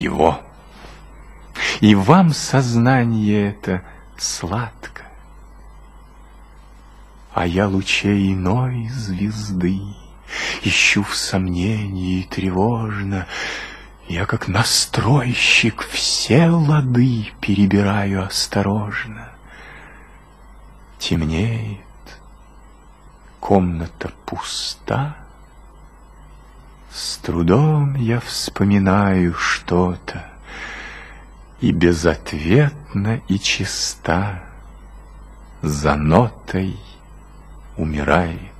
его. И вам сознание это сладко, а я лучей иной звезды ищу в сомнении тревожно. Я, как настройщик, все лады перебираю осторожно. Темнеет, комната пуста, с трудом я вспоминаю что-то, и безответно и чиста за нотой умирает